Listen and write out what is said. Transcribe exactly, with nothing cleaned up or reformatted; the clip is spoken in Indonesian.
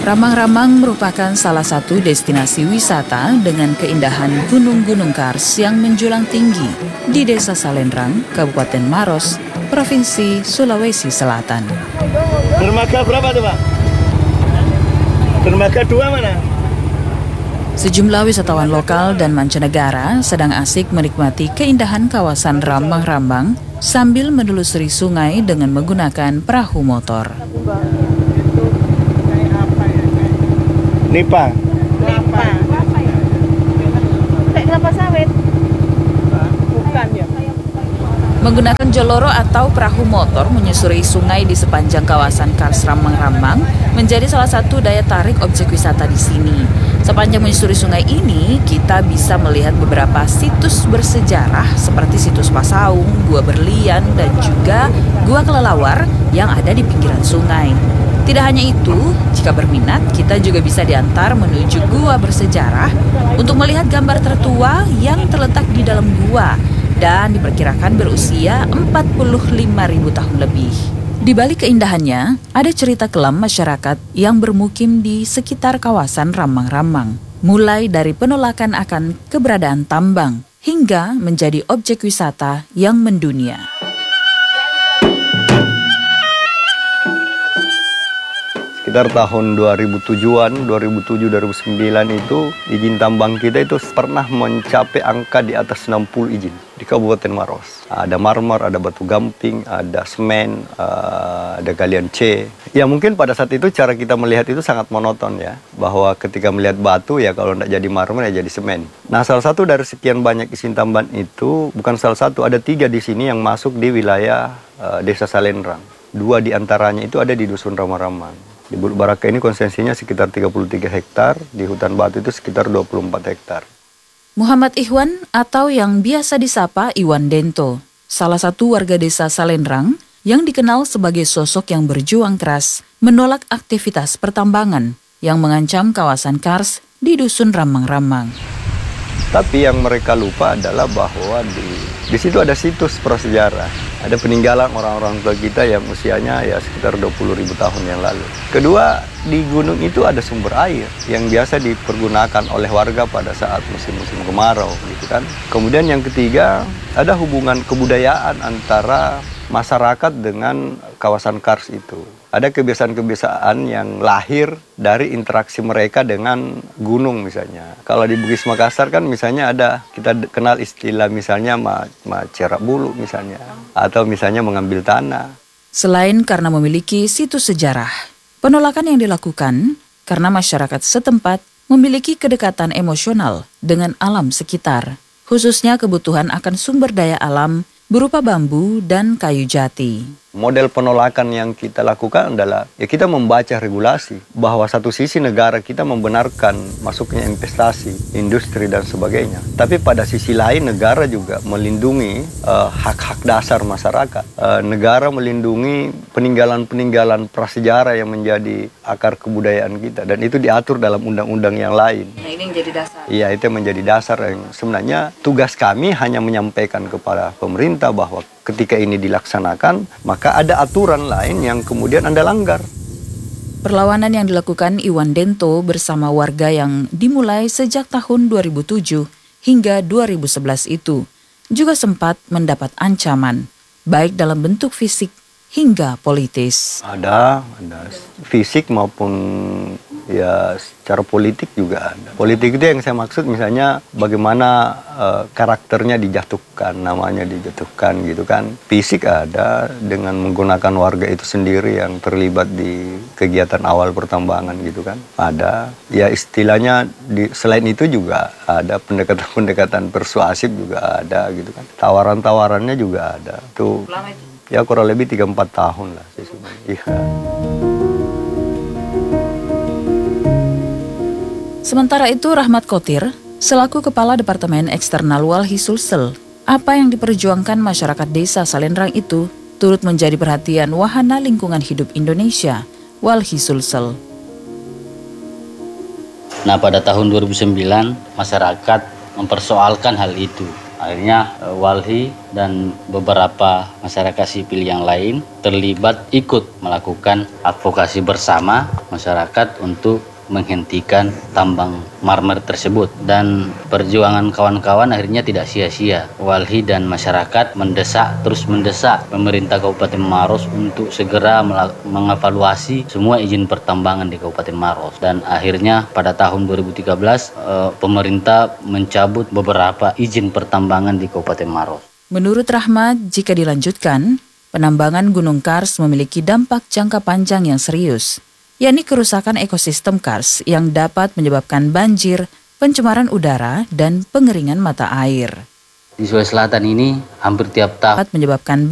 Ramang-Ramang merupakan salah satu destinasi wisata dengan keindahan gunung-gunung kars yang menjulang tinggi di Desa Salendrang, Kabupaten Maros, Provinsi Sulawesi Selatan. Dermaga berapa tuh, Pak? Dermaga dua mana? Sejumlah wisatawan lokal dan mancanegara sedang asik menikmati keindahan kawasan Ramang-Ramang sambil menelusuri sungai dengan menggunakan perahu motor. Nipa. Nipa. Kayak kelapa sawit. Bukan ya. Menggunakan joloro atau perahu motor menyusuri sungai di sepanjang kawasan Kars Ramang-Ramang menjadi salah satu daya tarik objek wisata di sini. Sepanjang menyusuri sungai ini, kita bisa melihat beberapa situs bersejarah seperti situs Pasaung, Gua Berlian, dan juga Gua Kelelawar yang ada di pinggiran sungai. Tidak hanya itu, jika berminat, kita juga bisa diantar menuju gua bersejarah untuk melihat gambar tertua yang terletak di dalam gua dan diperkirakan berusia empat puluh lima ribu tahun lebih. Di balik keindahannya, ada cerita kelam masyarakat yang bermukim di sekitar kawasan Ramang-Ramang, mulai dari penolakan akan keberadaan tambang hingga menjadi objek wisata yang mendunia. Sekitar tahun dua ribu tujuh-an, dua ribu tujuh dua ribu sembilan itu izin tambang kita itu pernah mencapai angka di atas enam puluh izin di Kabupaten Maros. Ada marmer, ada batu gamping, ada semen, ada galian C. Ya mungkin pada saat itu cara kita melihat itu sangat monoton ya. Bahwa ketika melihat batu ya kalau tidak jadi marmer ya jadi semen. Nah salah satu dari sekian banyak izin tambang itu, bukan salah satu, ada tiga di sini yang masuk di wilayah uh, Desa Salendrang. Dua di antaranya itu ada di Dusun Ramang-Ramang. Di Bulu Baraka ini konsensinya sekitar tiga puluh tiga hektar, di hutan batu itu sekitar dua puluh empat hektar. Muhammad Ihwan atau yang biasa disapa Iwan Dento, salah satu warga desa Salendrang yang dikenal sebagai sosok yang berjuang keras menolak aktivitas pertambangan yang mengancam kawasan kars di Dusun Ramang-Ramang. Tapi yang mereka lupa adalah bahwa di, di situ ada situs prasejarah. Ada peninggalan orang-orang tua kita yang usianya ya sekitar dua puluh ribu tahun yang lalu. Kedua, di gunung itu ada sumber air yang biasa dipergunakan oleh warga pada saat musim-musim kemarau, gitu kan. Kemudian yang ketiga, ada hubungan kebudayaan antara masyarakat dengan kawasan kars itu. Ada kebiasaan-kebiasaan yang lahir dari interaksi mereka dengan gunung misalnya. Kalau di Bugis Makassar kan misalnya ada, kita kenal istilah misalnya macerak bulu misalnya. Atau misalnya mengambil tanah. Selain karena memiliki situs sejarah, penolakan yang dilakukan karena masyarakat setempat memiliki kedekatan emosional dengan alam sekitar. Khususnya kebutuhan akan sumber daya alam berupa bambu dan kayu jati. Model penolakan yang kita lakukan adalah ya kita membaca regulasi bahwa satu sisi negara kita membenarkan masuknya investasi, industri dan sebagainya. Tapi pada sisi lain negara juga melindungi uh, hak-hak dasar masyarakat. Uh, negara melindungi peninggalan-peninggalan prasejarah yang menjadi akar kebudayaan kita dan itu diatur dalam undang-undang yang lain. Nah, ini yang jadi dasar. Iya, itu yang menjadi dasar yang sebenarnya tugas kami hanya menyampaikan kepada pemerintah bahwa ketika ini dilaksanakan, maka ada aturan lain yang kemudian Anda langgar. Perlawanan yang dilakukan Iwan Dento bersama warga yang dimulai sejak tahun dua ribu tujuh hingga dua ribu sebelas itu juga sempat mendapat ancaman, baik dalam bentuk fisik hingga politis. Ada, ada fisik maupun ya secara politik juga ada. Politik itu yang saya maksud misalnya bagaimana uh, karakternya dijatuhkan, namanya dijatuhkan gitu kan. Fisik ada dengan menggunakan warga itu sendiri yang terlibat di kegiatan awal pertambangan gitu kan. Ada, ya istilahnya di, selain itu juga ada pendekatan-pendekatan persuasif juga ada gitu kan. Tawaran-tawarannya juga ada. Tuh ya kurang lebih tiga empat tahun lah sesungguhnya. Iya. Sementara itu Rahmat Kotir, selaku Kepala Departemen Eksternal Walhi Sulsel, apa yang diperjuangkan masyarakat desa Salendrang itu turut menjadi perhatian Wahana Lingkungan Hidup Indonesia, Walhi Sulsel. Nah pada tahun dua ribu sembilan masyarakat mempersoalkan hal itu. Akhirnya eh, Walhi dan beberapa masyarakat sipil yang lain terlibat ikut melakukan advokasi bersama masyarakat untuk menghentikan tambang marmer tersebut, dan perjuangan kawan-kawan akhirnya tidak sia-sia. Walhi dan masyarakat mendesak terus mendesak pemerintah Kabupaten Maros untuk segera mengevaluasi semua izin pertambangan di Kabupaten Maros, dan akhirnya pada tahun dua ribu tiga belas eh, pemerintah mencabut beberapa izin pertambangan di Kabupaten Maros. Menurut Rahmat, jika dilanjutkan, penambangan Gunung Kars memiliki dampak jangka panjang yang serius, yakni kerusakan ekosistem Kars yang dapat menyebabkan banjir, pencemaran udara, dan pengeringan mata air. Di Sulawesi Selatan ini hampir tiap tahun dapat menyebabkan